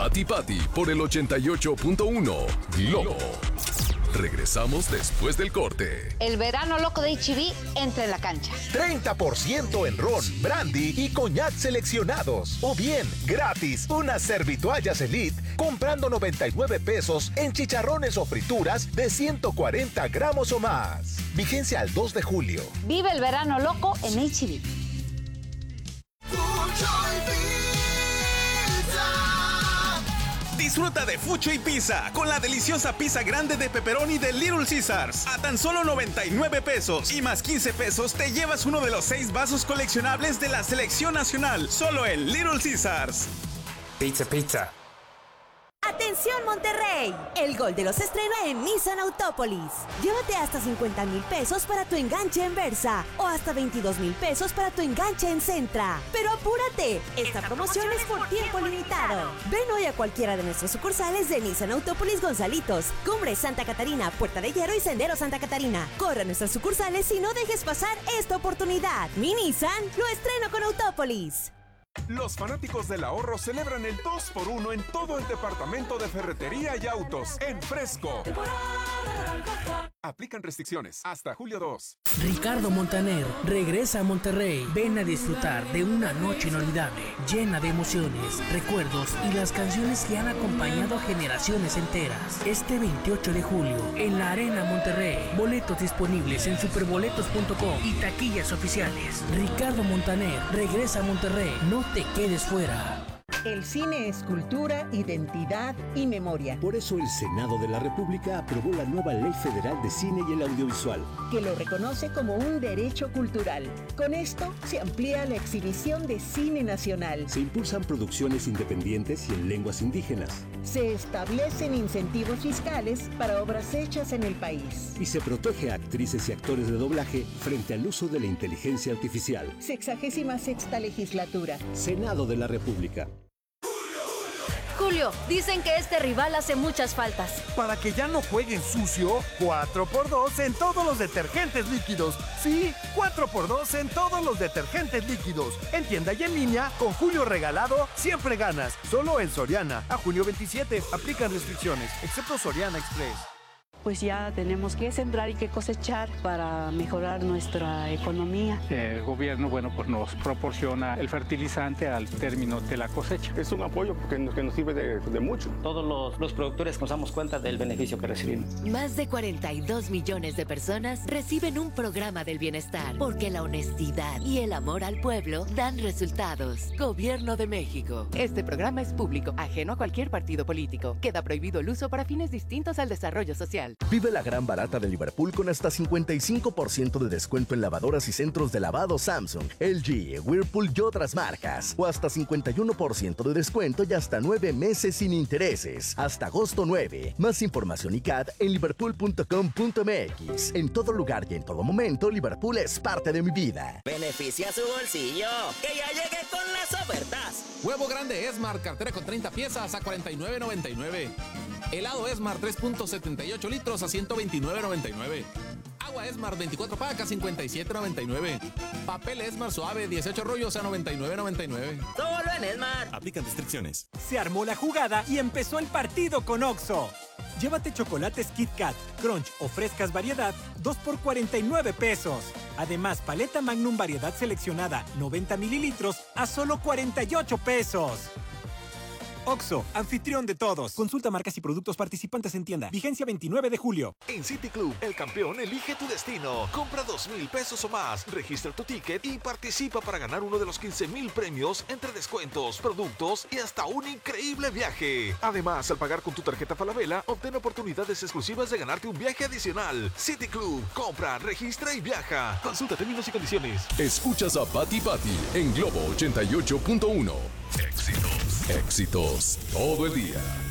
Pati Pati por el 88.1 Globo. Regresamos después del corte. El verano loco de H-E-B entra en la cancha. 30% en ron, brandy y coñac seleccionados. O bien, gratis, unas servitoallas Elite comprando 99 pesos en chicharrones o frituras de 140 gramos o más. Vigencia al 2 de julio. Vive el verano loco en H-E-B. Disfruta de Fucho y Pizza con la deliciosa pizza grande de pepperoni de Little Caesars a tan solo 99 pesos y más 15 pesos te llevas uno de los 6 vasos coleccionables de la selección nacional, solo en Little Caesars. Pizza, pizza. ¡Atención Monterrey! El gol de los estrena en Nissan Autópolis. Llévate hasta 50,000 pesos para tu enganche en Versa o hasta 22,000 pesos para tu enganche en Centra. Pero apúrate, esta promoción es por tiempo limitado. Ven hoy a cualquiera de nuestras sucursales de Nissan Autópolis Gonzalitos, Cumbre Santa Catarina, Puerta de Hierro y Sendero Santa Catarina. Corre a nuestras sucursales y no dejes pasar esta oportunidad. Mi Nissan lo estreno con Autópolis. Los fanáticos del ahorro celebran el 2x1 en todo el departamento de ferretería y autos en Fresco. Aplican restricciones hasta julio 2. Ricardo Montaner regresa a Monterrey. Ven a disfrutar de una noche inolvidable, llena de emociones, recuerdos y las canciones que han acompañado a generaciones enteras. Este 28 de julio, en la Arena Monterrey. Boletos disponibles en superboletos.com y taquillas oficiales. Ricardo Montaner regresa a Monterrey. No te quedes fuera. El cine es cultura, identidad y memoria. Por eso el Senado de la República aprobó la nueva Ley Federal de Cine y el Audiovisual, que lo reconoce como un derecho cultural. Con esto se amplía la exhibición de cine nacional. Se impulsan producciones independientes y en lenguas indígenas. Se establecen incentivos fiscales para obras hechas en el país. Y se protege a actrices y actores de doblaje frente al uso de la inteligencia artificial. 66ª legislatura. Senado de la República. Julio, dicen que este rival hace muchas faltas. Para que ya no jueguen sucio, 4x2 en todos los detergentes líquidos. Sí, 4x2 en todos los detergentes líquidos. En tienda y en línea, con Julio regalado, siempre ganas. Solo en Soriana. A junio 27, aplican restricciones, excepto Soriana Express. Pues ya tenemos que sembrar y que cosechar para mejorar nuestra economía. El gobierno, pues nos proporciona el fertilizante al término de la cosecha. Es un apoyo que nos sirve de mucho. Todos los productores nos damos cuenta del beneficio que recibimos. Más de 42 millones de personas reciben un programa del bienestar, porque la honestidad y el amor al pueblo dan resultados. Gobierno de México. Este programa es público, ajeno a cualquier partido político. Queda prohibido el uso para fines distintos al desarrollo social. Vive la gran barata de Liverpool con hasta 55% de descuento en lavadoras y centros de lavado Samsung, LG, Whirlpool y otras marcas. O hasta 51% de descuento y hasta 9 meses sin intereses. Hasta agosto 9. Más información y CAD en liverpool.com.mx. En todo lugar y en todo momento, Liverpool es parte de mi vida. Beneficia su bolsillo. Que ya llegue con las ofertas. Huevo grande Esmar, cartera con 30 piezas a $49.99. Helado Esmar 3.78 litros a $129.99. Agua Esmar 24 pacas a $57.99. Papel Esmar suave 18 rollos a $99.99. Solo en Esmar. Aplican restricciones. Se armó la jugada y empezó el partido con Oxxo. Llévate chocolates Kit Kat, Crunch o frescas variedad, 2 por 49 pesos. Además, paleta Magnum variedad seleccionada, 90 mililitros a solo 48 pesos. Oxxo, anfitrión de todos. Consulta marcas y productos participantes en tienda. Vigencia 29 de julio. En City Club, el campeón elige tu destino. Compra 2,000 pesos o más, registra tu ticket y participa para ganar uno de los 15,000 premios entre descuentos, productos y hasta un increíble viaje. Además, al pagar con tu tarjeta Falabella, obtén oportunidades exclusivas de ganarte un viaje adicional. City Club, compra, registra y viaja. Consulta términos y condiciones. Escuchas a Pati Pati en Globo 88.1. Éxitos todo el día.